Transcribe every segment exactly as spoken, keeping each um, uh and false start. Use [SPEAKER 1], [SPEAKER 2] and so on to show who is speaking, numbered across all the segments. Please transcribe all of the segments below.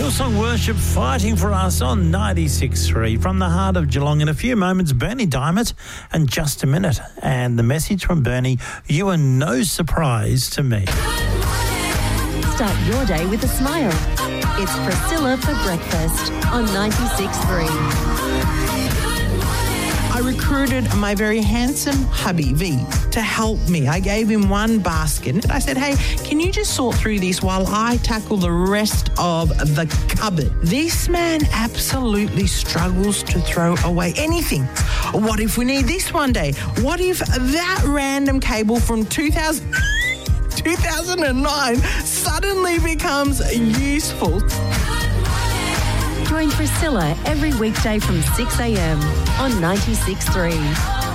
[SPEAKER 1] Hillsong Worship fighting for us on ninety-six point three from the heart of Geelong. In a few moments, Bernie Diamond and Just a Minute. And the message from Bernie, you are no surprise to me.
[SPEAKER 2] Start your day with a smile. It's Priscilla for breakfast on ninety-six point three.
[SPEAKER 3] I recruited my very handsome hubby, V, to help me. I gave him one basket. I said, hey, can you just sort through this while I tackle the rest of the cupboard? This man absolutely struggles to throw away anything. What if we need this one day? What if that random cable from two thousand, two thousand nine suddenly becomes useful?
[SPEAKER 2] Join Priscilla every weekday from six a.m. on ninety-six point three.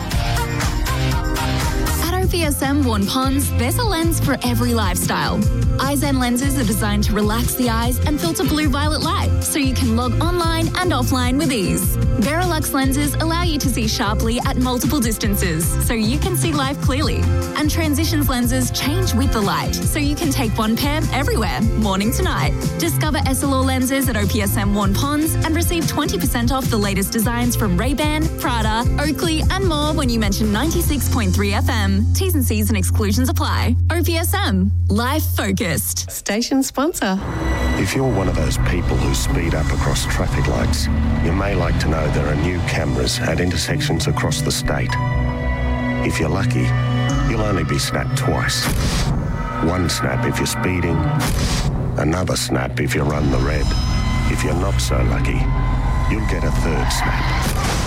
[SPEAKER 4] At O P S M Waurn Ponds, there's a lens for every lifestyle. iZen lenses are designed to relax the eyes and filter blue-violet light, so you can log online and offline with ease. Verilux lenses allow you to see sharply at multiple distances, so you can see life clearly. And Transitions lenses change with the light, so you can take one pair everywhere, morning to night. Discover S L R lenses at O P S M Waurn Ponds and receive twenty percent off the latest designs from Ray-Ban, Prada, Oakley and more when you mention ninety-six point three F M. T's and C's and exclusions apply. O P S M. Life focused.
[SPEAKER 2] Station sponsor.
[SPEAKER 5] If you're one of those people who speed up across traffic lights, you may like to know there are new cameras at intersections across the state. If you're lucky, you'll only be snapped twice. One snap if you're speeding, another snap if you run the red. If you're not so lucky, you'll get a third snap.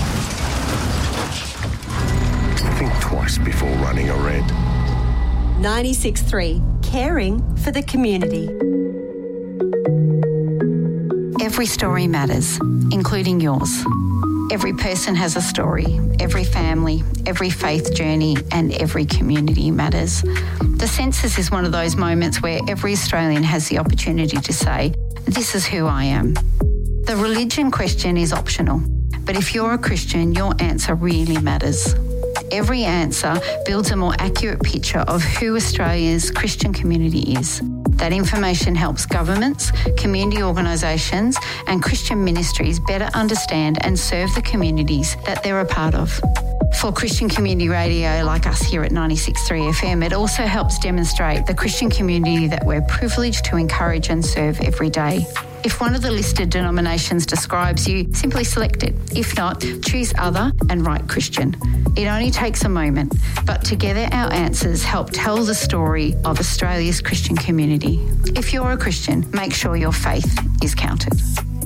[SPEAKER 5] Think twice before running a red.
[SPEAKER 2] ninety-six point three. Caring for the community.
[SPEAKER 6] Every story matters, including yours. Every person has a story, every family, every faith journey, and every community matters. The census is one of those moments where every Australian has the opportunity to say, this is who I am. The religion question is optional, but if you're a Christian, your answer really matters. Every answer builds a more accurate picture of who Australia's Christian community is. That information helps governments, community organisations and Christian ministries better understand and serve the communities that they're a part of. For Christian community radio like us here at ninety-six point three F M, it also helps demonstrate the Christian community that we're privileged to encourage and serve every day. If one of the listed denominations describes you, simply select it. If not, choose other and write Christian. It only takes a moment, but together our answers help tell the story of Australia's Christian community. If you're a Christian, make sure your faith is counted.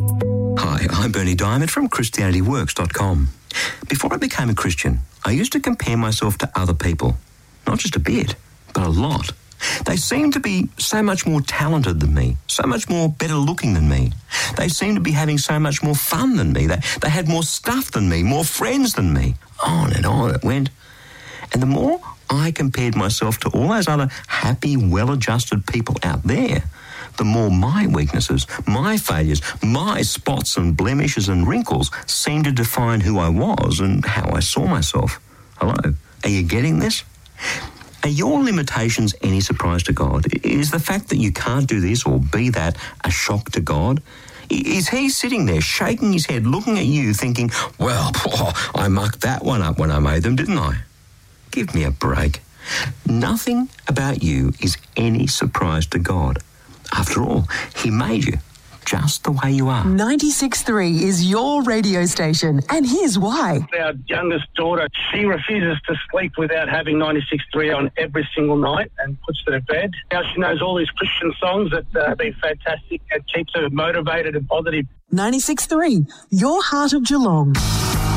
[SPEAKER 7] Hi, I'm Bernie Diamond from Christianity Works dot com. Before I became a Christian, I used to compare myself to other people. Not just a bit, but a lot. They seemed to be so much more talented than me, so much more better looking than me. They seemed to be having so much more fun than me. They, they had more stuff than me, more friends than me. On and on it went. And the more I compared myself to all those other happy, well-adjusted people out there, the more my weaknesses, my failures, my spots and blemishes and wrinkles seemed to define who I was and how I saw myself. Hello, are you getting this? Are your limitations any surprise to God? Is the fact that you can't do this or be that a shock to God? Is he sitting there shaking his head, looking at you thinking, well, oh, I mucked that one up when I made them, didn't I? Give me a break. Nothing about you is any surprise to God. After all, he made you just the way you are.
[SPEAKER 8] ninety-six point three is your radio station, and here's why.
[SPEAKER 9] Our youngest daughter, she refuses to sleep without having ninety-six point three on every single night and puts her to bed. Now she knows all these Christian songs that uh, have been fantastic and keeps her motivated and positive.
[SPEAKER 8] ninety-six point three, your heart of Geelong.